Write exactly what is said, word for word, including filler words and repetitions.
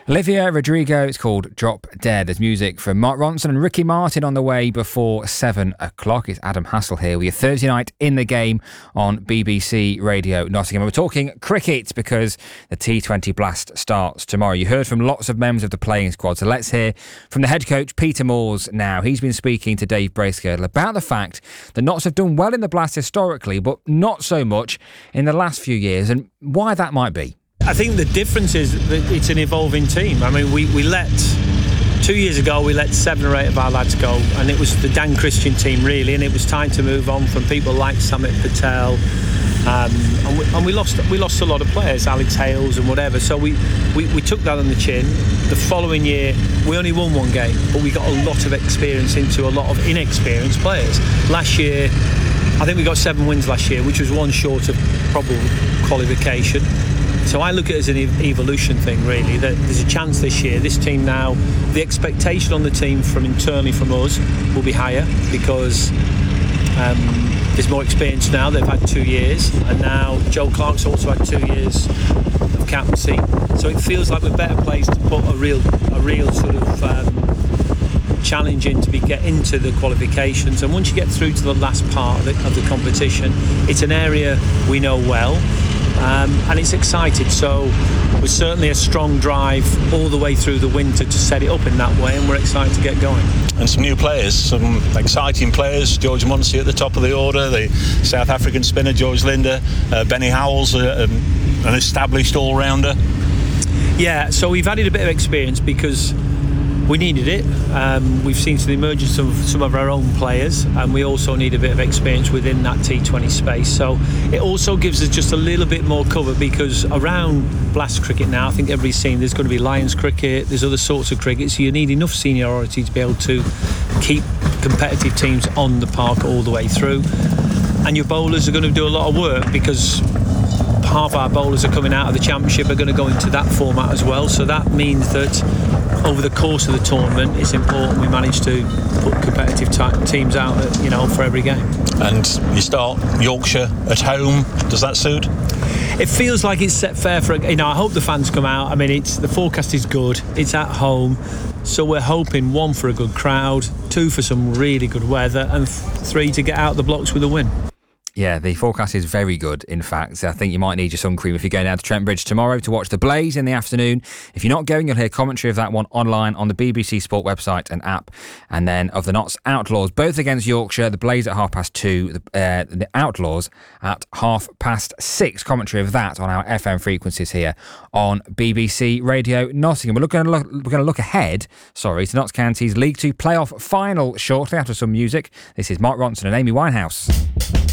Olivia Rodrigo, it's called Drop Dead. There's music from Mark Ronson and Ricky Martin on the way before seven o'clock. It's Adam Hassel here with your Thursday night in the game on B B C Radio Nottingham. We're talking cricket because the T twenty Blast starts tomorrow. You heard from lots of members of the playing squad, so let's hear from the head coach Peter Moores now. He's been speaking to Dave Bracegirdle about the fact that Notts have done well in the Blast historically, but not so much in the last few years, and why that might be. I think the difference is that it's an evolving team. I mean, we, we let, two years ago, we let seven or eight of our lads go, and it was the Dan Christian team, really, and it was time to move on from people like Samit Patel, um, and, we, and we lost we lost a lot of players, Alex Hales and whatever, so we, we, we took that on the chin. The following year, we only won one game, but we got a lot of experience into a lot of inexperienced players. Last year, I think we got seven wins last year, which was one short of probable qualification. So I look at it as an evolution thing, really, that there's a chance this year, this team now, the expectation on the team from internally from us will be higher because um, there's more experience now. They've had two years, and now Joe Clark's also had two years of captaincy. So it feels like we're better placed to put a real, a real sort of um, challenge in to be get into the qualifications. And once you get through to the last part of the, of the competition, it's an area we know well. Um, and it's exciting, so we're certainly a strong drive all the way through the winter to set it up in that way, and we're excited to get going. And some new players, some exciting players. George Munsey at the top of the order, the South African spinner George Linder, uh, Benny Howells, uh, um, an established all-rounder. Yeah, so we've added a bit of experience because we needed it. Um, we've seen the emergence of some of our own players, and we also need a bit of experience within that T twenty space. So it also gives us just a little bit more cover because around Blast cricket now, I think everybody's seen there's going to be Lions cricket, there's other sorts of cricket, so you need enough seniority to be able to keep competitive teams on the park all the way through. And your bowlers are going to do a lot of work because half our bowlers are coming out of the championship are going to go into that format as well, so that means that over the course of the tournament it's important we manage to put competitive t- teams out, you know, for every game. And you start Yorkshire at home, does that suit? It feels like it's set fair for, you know, I hope the fans come out. I mean, it's the forecast is good, it's at home, so we're hoping one for a good crowd, two for some really good weather, and th- three to get out the blocks with a win. Yeah, the forecast is very good, in fact. I think you might need your sun cream if you're going down to Trent Bridge tomorrow to watch the Blaze in the afternoon. If you're not going, you'll hear commentary of that one online on the B B C Sport website and app. And then of the Notts Outlaws, both against Yorkshire, the Blaze at half past two, the, uh, the Outlaws at half past six. Commentary of that on our F M frequencies here on B B C Radio Nottingham. We're looking to look, we're going to look ahead, sorry, to Notts County's League Two playoff final shortly after some music. This is Mark Ronson and Amy Winehouse.